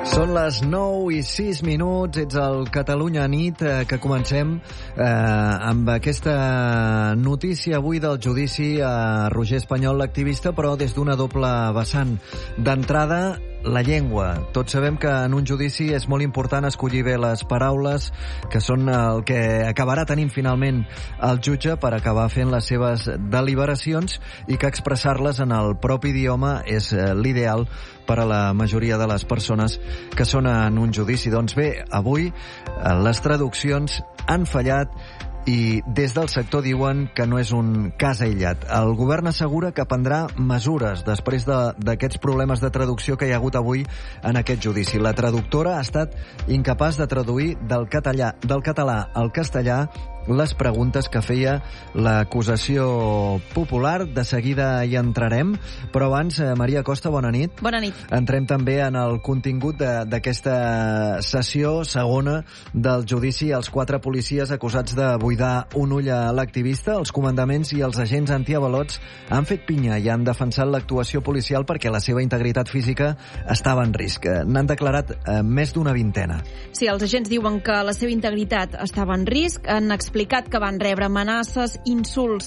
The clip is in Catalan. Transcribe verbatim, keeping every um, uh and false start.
Són les nou i sis minuts, ets al Catalunya Nit, eh, que comencem eh, amb aquesta notícia avui del judici a Roger Espanyol, l'activista, però des d'una doble vessant. D'entrada, la llengua. Tots sabem que en un judici és molt important escollir bé les paraules, que són el que acabarà tenint finalment el jutge per acabar fent les seves deliberacions, i que expressar-les en el propi idioma és l'ideal per a la majoria de les persones que són en un judici. Doncs bé, avui les traduccions han fallat i des del sector diuen que no és un cas aïllat. El govern assegura que prendrà mesures després d'aquests de, problemes de traducció que hi ha hagut avui en aquest judici. La traductora ha estat incapaç de traduir del català, del català al castellà les preguntes que feia l'acusació popular. De seguida hi entrarem, però abans, Maria Costa, bona nit. Bona nit. Entrem també en el contingut d'aquesta sessió segona del judici als quatre policies acusats de buidar un ull a l'activista. Els comandaments i els agents antiavalots han fet pinya i han defensat l'actuació policial perquè la seva integritat física estava en risc. N'han declarat eh, més d'una vintena. Sí, els agents diuen que la seva integritat estava en risc, han explicat que van rebre amenaces, insults